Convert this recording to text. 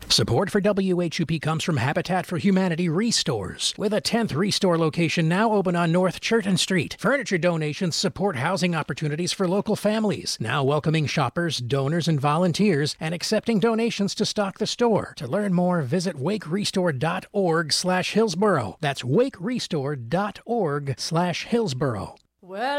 Support for WHUP comes from Habitat for Humanity Restores, with a 10th Restore location now open on North Churton Street. Furniture donations support housing opportunities for local families, now welcoming shoppers, donors, and volunteers, and accepting donations to stock the store. To learn more, visit wakerestore.org/Hillsboro. That's wakerestore.org/Hillsboro. Well,